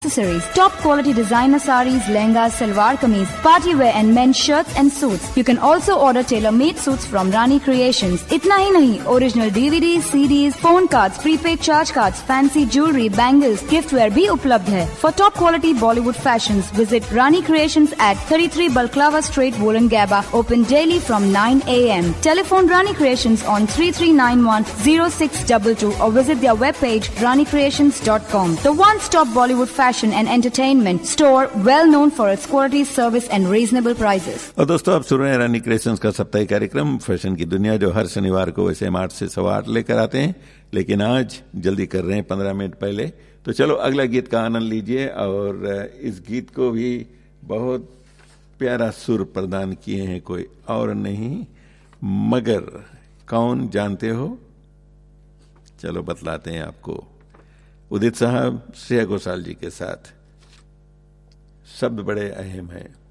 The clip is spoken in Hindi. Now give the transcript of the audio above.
accessories, top quality designer sarees, lehengas, salwar kameez, party wear and men's shirts and suits. You can also order tailor-made suits from Rani Creations. इतना ही नहीं, original DVDs, CDs, phone cards, prepaid charge cards, fancy jewelry, bangles, giftware भी उपलब्ध है. For top quality Bollywood fashions, visit Rani Creations at 33 Balklava Street, Wollongabba. Open daily from 9 a.m. Telephone Rani Creations on 3391-0622 or visit their webpage RaniCreations.com. The one-stop Bollywood fashion and entertainment store, well known for its quality, service and reasonable prices. और दोस्तों, आप सुन रहे हैं रानी क्रिएशंस का साप्ताहिक कार्यक्रम फैशन की दुनिया, जो हर शनिवार को वैसे 8 से 8:15 लेकर आते हैं, लेकिन आज जल्दी कर रहे हैं 15 मिनट पहले. तो चलो अगला गीत का आनंद लीजिए. और इस गीत को भी बहुत प्यारा सुर प्रदान किए हैं कोई और नहीं मगर कौन जानते हो? चलो बतलाते हैं आपको. उदित साहब श्रेया घोषाल जी के साथ. शब्द बड़े अहम हैं.